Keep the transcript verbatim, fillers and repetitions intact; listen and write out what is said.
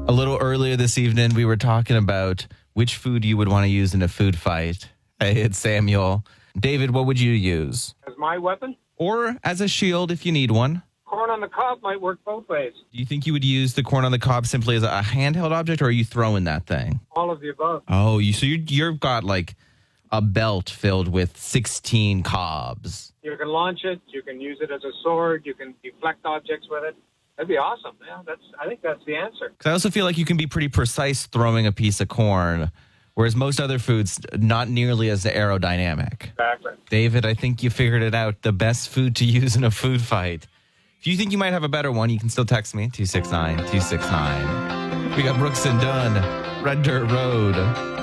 A little earlier this evening, we were talking about which food you would want to use in a food fight. Hey, it's Samuel. David, what would you use? As my weapon? Or as a shield if you need one. Corn on the cob might work both ways. Do you think you would use the corn on the cob simply as a handheld object, or are you throwing that thing? All of the above. Oh, you so you you've got like a belt filled with sixteen cobs. You can launch it. You can use it as a sword. You can deflect objects with it. That'd be awesome. Yeah, that's. I think that's the answer. Because I also feel like you can be pretty precise throwing a piece of corn, whereas most other foods, not nearly as aerodynamic. Exactly. David, I think you figured it out. The best food to use in a food fight. If you think you might have a better one, you can still text me, two six nine, two six nine. We got Brooks and Dunn, Red Dirt Road.